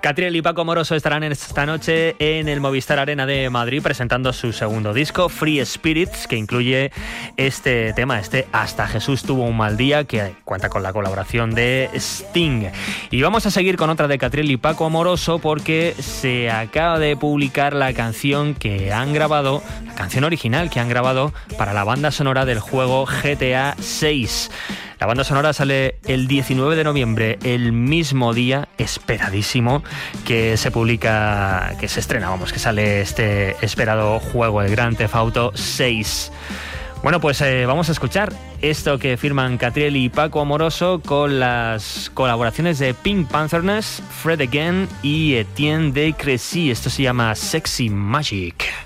Catriel y Paco Moroso estarán esta noche en el Movistar Arena de Madrid presentando su segundo disco, Free Spirits, que incluye este tema, Hasta Jesús tuvo un mal día, que cuenta con la colaboración de Sting. Y vamos a seguir con otra de Catriel y Paco Moroso porque se acaba de publicar la canción que han grabado, la canción original que han grabado para la banda sonora del juego GTA 6. La banda sonora sale el 19 de noviembre, el mismo día, esperadísimo, que se publica, que se estrena, que sale este esperado juego, el Grand Theft Auto 6. Bueno, pues vamos a escuchar esto que firman Catriel y Paco Amoroso con las colaboraciones de Pink Pantherness, Fred Again y Etienne de Crécy. Esto se llama Sexy Magic.